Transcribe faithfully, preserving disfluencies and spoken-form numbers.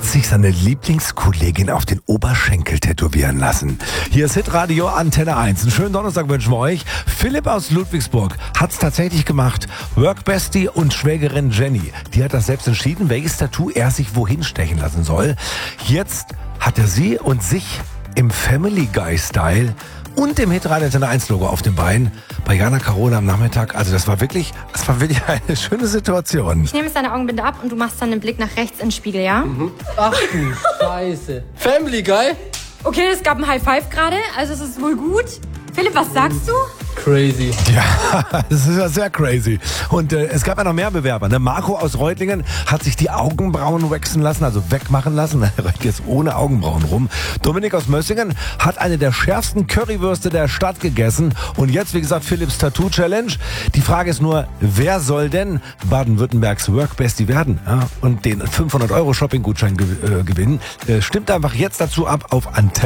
hat sich seine Lieblingskollegin auf den Oberschenkel tätowieren lassen. Hier ist Hitradio Antenne eins. Einen schönen Donnerstag wünschen wir euch. Philipp aus Ludwigsburg hat es tatsächlich gemacht. Workbestie und Schwägerin Jenny, die hat das selbst entschieden, welches Tattoo er sich wohin stechen lassen soll. Jetzt hat er sie und sich im Family Guy Style und im Hitradio Antenne eins Logo auf dem Bein bei Jana Carola am Nachmittag. Also das war wirklich, das war wirklich eine schöne Situation. Ich nehme jetzt deine Augenbinde ab und du machst dann den Blick nach rechts in den Spiegel, ja? Mhm. Ach du Scheiße. Family Guy? Okay, es gab ein High Five gerade, also es ist wohl gut. Philipp, was sagst du? Crazy. Ja, das ist ja sehr crazy. Und äh, es gab ja noch mehr Bewerber. Ne? Marco aus Reutlingen hat sich die Augenbrauen waxen lassen, also wegmachen lassen. Er rennt jetzt ohne Augenbrauen rum. Dominik aus Mössingen hat eine der schärfsten Currywürste der Stadt gegessen. Und jetzt, wie gesagt, Philipps Tattoo Challenge. Die Frage ist nur, wer soll denn Baden-Württembergs Workbestie werden? Ja? Und den fünfhundert Euro Shopping-Gutschein ge- äh, gewinnen? Äh, stimmt einfach jetzt dazu ab auf Antenne.